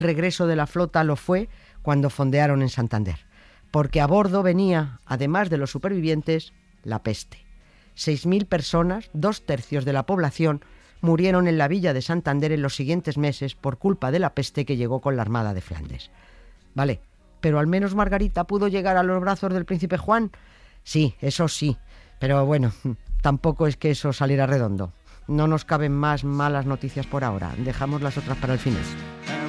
El regreso de la flota lo fue cuando fondearon en Santander, porque a bordo venía, además de los supervivientes, la peste. 6.000 personas, 2/3 de la población, murieron en la villa de Santander en los siguientes meses por culpa de la peste que llegó con la Armada de Flandes. Vale, pero al menos Margarita pudo llegar a los brazos del príncipe Juan. Sí, eso sí, pero bueno, tampoco es que eso saliera redondo. No nos caben más malas noticias por ahora, dejamos las otras para el final.